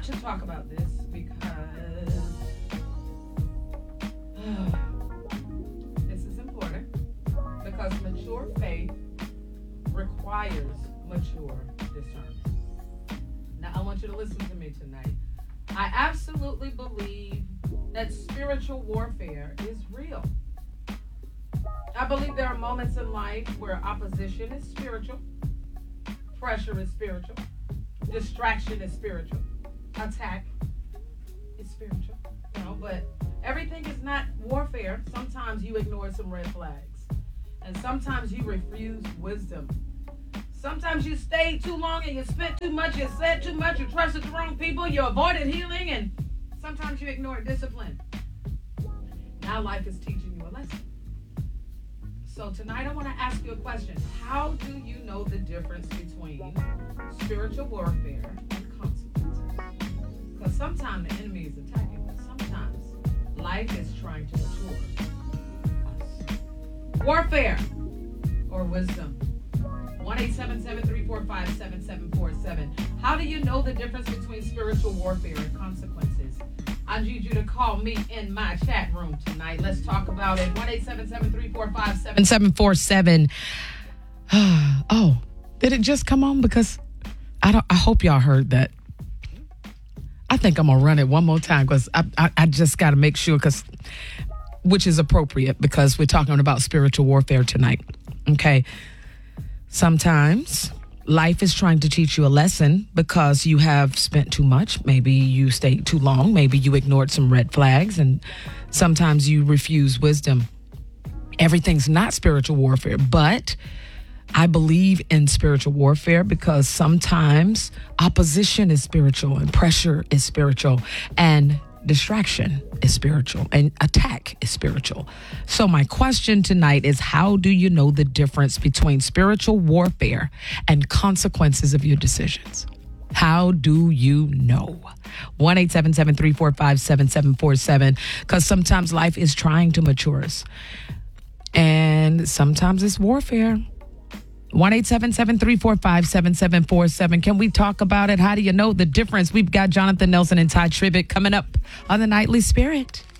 want to talk about this because this is important. Because mature faith requires mature discernment. Now, I want you to listen to me tonight. I absolutely believe that spiritual warfare is real. I believe there are moments in life where opposition is spiritual, pressure is spiritual, distraction is spiritual, attack is spiritual. But everything is not warfare. Sometimes you ignore some red flags, and sometimes you refuse wisdom. Sometimes you stayed too long and you spent too much, you said too much, you trusted the wrong people, you avoided healing, and sometimes you ignore discipline. Now life is teaching you a lesson. So tonight I want to ask you a question. How do you know the difference between spiritual warfare and consequences? Because sometimes the enemy is attacking us. Sometimes life is trying to mature us. Warfare or wisdom. 1-877-345-7747. How do you know the difference between spiritual warfare and consequences? I need you to call me in my chat room tonight. Let's talk about it. 1-877-345-7747. Oh, did it just come on? Because I hope y'all heard that. I think I'm going to run it one more time because I just got to make sure, which is appropriate because we're talking about spiritual warfare tonight. Okay. Sometimes life is trying to teach you a lesson because you have spent too much. Maybe you stayed too long. Maybe you ignored some red flags, and sometimes you refuse wisdom. Everything's not spiritual warfare, but I believe in spiritual warfare because sometimes opposition is spiritual and pressure is spiritual and distraction is spiritual and attack is spiritual. So my question tonight is, how do you know the difference between spiritual warfare and consequences of your decisions? How do you know? 1-877-345-7747. Because sometimes life is trying to mature us. And sometimes it's warfare. 1-877-345-7747. Can we talk about it? How do you know the difference? We've got Jonathan Nelson and Ty Tribbett coming up on the Nightly Spirit.